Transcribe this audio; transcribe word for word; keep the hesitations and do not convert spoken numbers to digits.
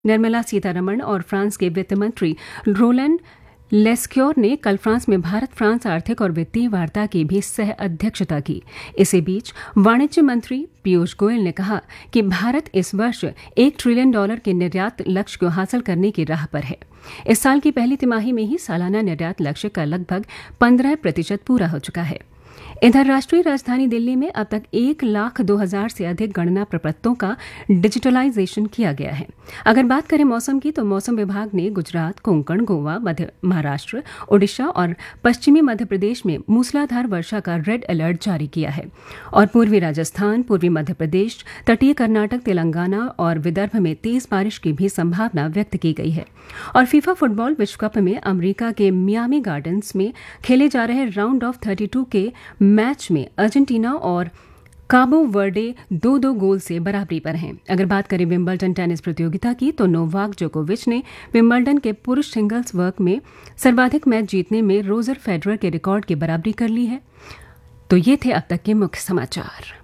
निर्मला सीतारमण और फ्रांस के वित्त मंत्री रोलैंड लेस्क्योर ने कल फ्रांस में भारत फ्रांस आर्थिक और वित्तीय वार्ता की भी सह अध्यक्षता की। इसी बीच वाणिज्य मंत्री पीयूष गोयल ने कहा कि भारत इस वर्ष एक ट्रिलियन डॉलर के निर्यात लक्ष्य को हासिल करने की राह पर है। इस साल की पहली तिमाही में ही सालाना निर्यात लक्ष्य का लगभग पंद्रह प्रतिशत पूरा हो चुका है। इधर राष्ट्रीय राजधानी दिल्ली में अब तक एक लाख दो हजार से अधिक गणना प्रपत्रों का डिजिटलाइजेशन किया गया है। अगर बात करें मौसम की, तो मौसम विभाग ने गुजरात, कोंकण, गोवा, मध्य महाराष्ट्र, ओडिशा और पश्चिमी मध्य प्रदेश में मूसलाधार वर्षा का रेड अलर्ट जारी किया है और पूर्वी राजस्थान, पूर्वी मध्य प्रदेश, तटीय कर्नाटक, तेलंगाना और विदर्भ में तेज बारिश की भी संभावना व्यक्त की गई है। और फीफा फुटबॉल विश्व कप में अमेरिका के मियामी गार्डन्स में खेले जा रहे राउंड ऑफ थर्टी टू के मैच में अर्जेंटीना और काबो वर्डे दो दो गोल से बराबरी पर हैं। अगर बात करें विंबलडन टेनिस प्रतियोगिता की, तो नोवाक जोकोविच ने विंबलडन के पुरुष सिंगल्स वर्ग में सर्वाधिक मैच जीतने में रोजर फेडरर के रिकॉर्ड की बराबरी कर ली है। तो ये थे अब तक के मुख्य समाचार।